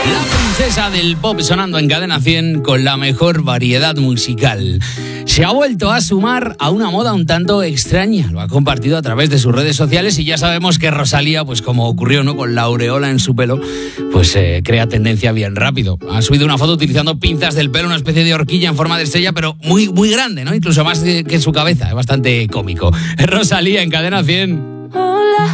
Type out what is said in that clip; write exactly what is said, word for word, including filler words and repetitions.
La princesa del pop sonando en Cadena cien con la mejor variedad musical. Se ha vuelto a sumar a una moda un tanto extraña. Lo ha compartido a través de sus redes sociales y ya sabemos que Rosalía, pues como ocurrió, ¿no?, con la aureola en su pelo, pues eh, crea tendencia bien rápido. Ha subido una foto utilizando pinzas del pelo, una especie de horquilla en forma de estrella, pero muy, muy grande, ¿no? Incluso más que, que su cabeza. Es bastante cómico. Rosalía en Cadena cien. Hola,